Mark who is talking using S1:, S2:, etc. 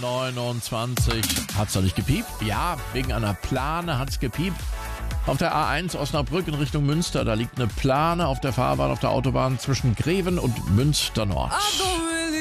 S1: 29. Hat's doch nicht gepiept? Ja, wegen einer Plane hat's gepiept. Auf der A1 Osnabrück in Richtung Münster, da liegt eine Plane auf der Fahrbahn auf der Autobahn zwischen Greven und Münster Nord.